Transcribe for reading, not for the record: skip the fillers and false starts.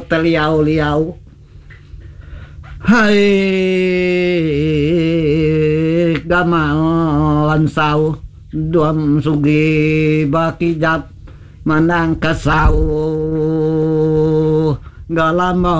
teliau-liau. Hai gamalan sau duam sugi baki jap manang kasau galama